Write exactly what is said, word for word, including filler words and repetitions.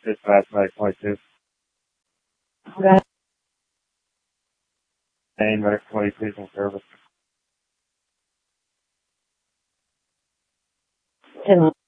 Dispatch nine point two. Okay. Main Medic twenty, please in service. ten